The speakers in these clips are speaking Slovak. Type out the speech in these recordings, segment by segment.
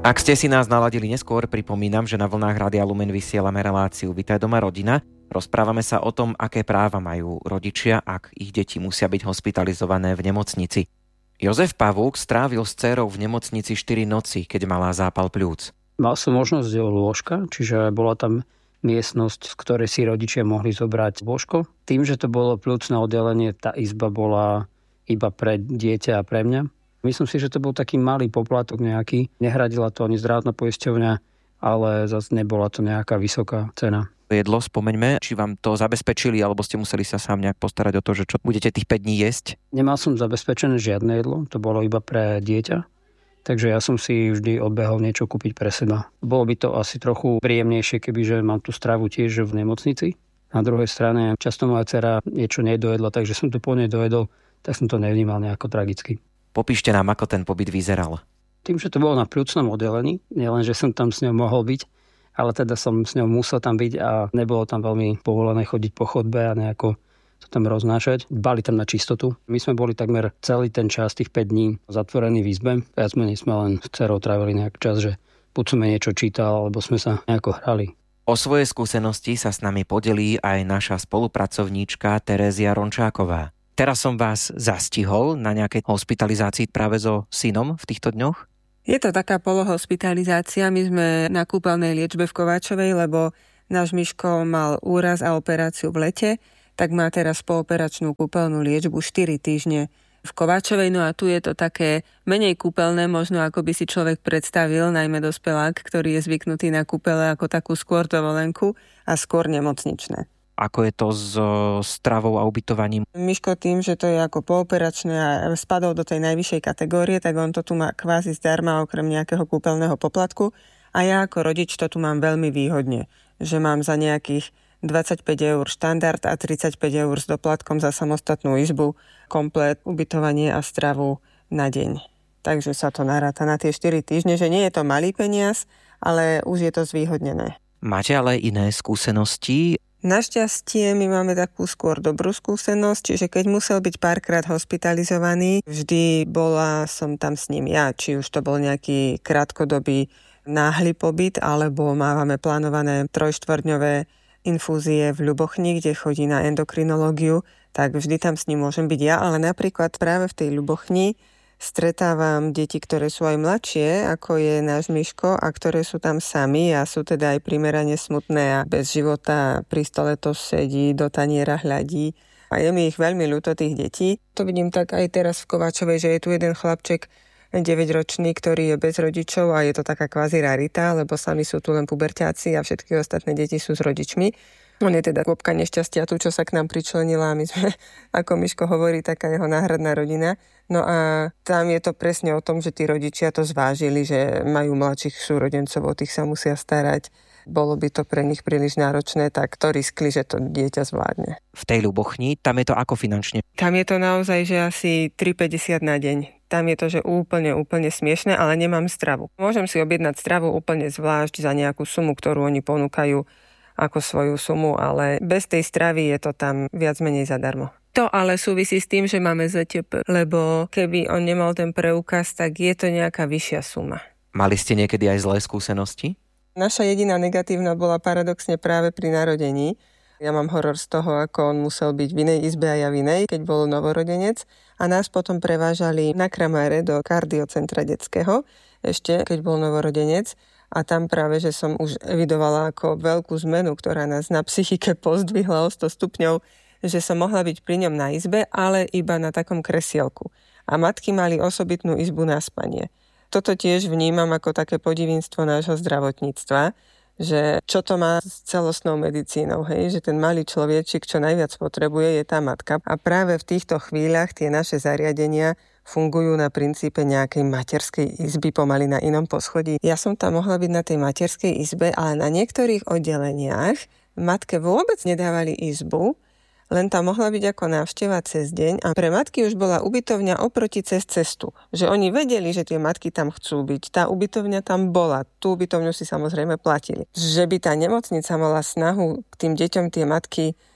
Ak ste si nás naladili neskôr, pripomínam, že na vlnách Rádia Lumen vysielame reláciu Vitaj doma rodina. Rozprávame sa o tom, aké práva majú rodičia, ak ich deti musia byť hospitalizované v nemocnici. Jozef Pavúk strávil s dcérou v nemocnici 4 noci, keď mala zápal pľúc. Mal som možnosť lôžka, čiže bola tam miestnosť, z ktorej si rodičia mohli zobrať lôžko. Tým, že to bolo pľúcne oddelenie, tá izba bola iba pre dieťa a pre mňa. Myslím si, že to bol taký malý poplatok nejaký. Nehradila to ani zdravotná poisťovňa, ale zase nebola to nejaká vysoká cena. Jedlo, spomeňme, či vám to zabezpečili, alebo ste museli sa sám nejak postarať o to, že čo budete tých 5 dní jesť? Nemal som zabezpečené žiadne jedlo, to bolo iba pre dieťa. Takže ja som si vždy odbehol niečo kúpiť pre seba. Bolo by to asi trochu príjemnejšie, kebyže mám tú stravu tiež v nemocnici. Na druhej strane často moja dcera niečo nedojedla, takže som to po nej dojedol, tak som to nevnímal nejako tragicky. Popíšte nám, ako ten pobyt vyzeral. Tým, že to bolo na pľúcnom oddelení, nielen, že som tam s ňou mohol byť, ale teda som s ňou musel tam byť a nebolo tam veľmi povolené chodiť po chodbe a nejako to tam roznášať. Dbali tam na čistotu. My sme boli takmer celý ten čas, tých 5 dní, zatvorení v izbe. Viac menej sme len s dcerou trávili nejak čas, že buď sme niečo čítal, alebo sme sa nejako hrali. O svoje skúsenosti sa s nami podelí aj naša spolupracovníčka Terézia Rončáková. Teraz som vás zastihol na nejakej hospitalizácii práve so synom v týchto dňoch? Je to taká polohospitalizácia. My sme na kúpeľnej liečbe v Kováčovej, lebo náš Miško mal úraz a operáciu v lete, tak má teraz pooperačnú kúpeľnú liečbu 4 týždne v Kováčovej. No a tu je to také menej kúpeľné, možno ako by si človek predstavil, najmä dospelák, ktorý je zvyknutý na kúpele ako takú skôr dovolenku a skôr nemocničné. Ako je to s stravou a ubytovaním? Miško tým, že to je ako pooperačné a spadol do tej najvyššej kategórie, tak on to tu má kvázi zdarma okrem nejakého kúpeľného poplatku. A ja ako rodič to tu mám veľmi výhodne, že mám za nejakých 25 eur štandard a 35 eur s doplatkom za samostatnú izbu, komplet ubytovanie a stravu na deň. Takže sa to naráta na tie 4 týždne, že nie je to malý peniaz, ale už je to zvýhodnené. Máte ale iné skúsenosti? Našťastie my máme takú skôr dobrú skúsenosť, čiže keď musel byť párkrát hospitalizovaný, vždy bola som tam s ním ja, či už to bol nejaký krátkodobý náhly pobyt, alebo máme plánované 3-4-dňové infúzie v Ľubochni, kde chodí na endokrinológiu, tak vždy tam s ním môžem byť ja, ale napríklad práve v tej Ľubochni stretávam deti, ktoré sú aj mladšie, ako je náš Miško, a ktoré sú tam sami a sú teda aj primerane smutné a bez života pri stole to sedí, do taniera hľadí. A je mi ich veľmi ľúto, tých detí. To vidím tak aj teraz v Kováčovej, že je tu jeden chlapček 9-ročný, ktorý je bez rodičov a je to taká kvázi rarita, lebo sami sú tu len puberťáci a všetky ostatné deti sú s rodičmi. On je teda kôpka nešťastia tu, čo sa k nám pričlenila a my sme, ako Miško hovorí, taká jeho náhradná rodina. No a tam je to presne o tom, že tí rodičia to zvážili, že majú mladších súrodencov, o tých sa musia starať. Bolo by to pre nich príliš náročné, tak to riskli, že to dieťa zvládne. V tej Ľubochni, tam je to ako finančne? Tam je to naozaj, že asi 3,50 na deň. Tam je to, že úplne smiešné, ale nemám stravu. Môžem si objednať stravu úplne zvlášť za nejakú sumu, ktorú oni ponúkajú ako svoju sumu, ale bez tej stravy je to tam viac menej zadarmo. To ale súvisí s tým, že máme ZTP, lebo keby on nemal ten preukaz, tak je to nejaká vyššia suma. Mali ste niekedy aj zlé skúsenosti? Naša jediná negatívna bola paradoxne práve pri narodení. Ja mám horor z toho, ako on musel byť v inej izbe a ja v inej, keď bol novorodenec. A nás potom prevážali na Kramáre do kardiocentra detského, ešte keď bol novorodenec. A tam práve, že som už evidovala ako veľkú zmenu, ktorá nás na psychike pozdvihla o 100 stupňov, že som mohla byť pri ňom na izbe, ale iba na takom kresielku. A matky mali osobitnú izbu na spanie. Toto tiež vnímam ako také podivínstvo nášho zdravotníctva, že čo to má s celostnou medicínou, hej? Že ten malý človečik, čo najviac potrebuje, je tá matka. A práve v týchto chvíľach tie naše zariadenia fungujú na princípe nejakej materskej izby pomaly na inom poschodí. Ja som tam mohla byť na tej materskej izbe, ale na niektorých oddeleniach matke vôbec nedávali izbu, len tam mohla byť ako návšteva cez deň a pre matky už bola ubytovňa oproti cez cestu. Že oni vedeli, že tie matky tam chcú byť. Tá ubytovňa tam bola. Tú ubytovňu si samozrejme platili. Že by tá nemocnica mala snahu k tým deťom tie matky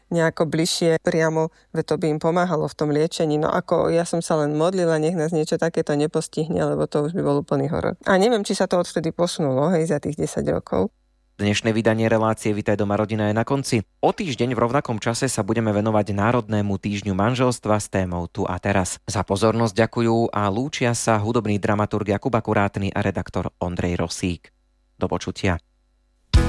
nejako bližšie priamo, veď to by im pomáhalo v tom liečení. No ako ja som sa len modlila, nech nás niečo takéto nepostihne, lebo to už by bol úplný horor. A neviem, či sa to odvtedy posunulo, hej, za tých 10 rokov. Dnešné vydanie relácie Vitaj doma rodina je na konci. O týždeň v rovnakom čase sa budeme venovať Národnému týždňu manželstva s témou Tu a teraz. Za pozornosť ďakujú a lúčia sa hudobný dramaturg Jakub Akurátny a redaktor Ondrej Rosík. Do počutia.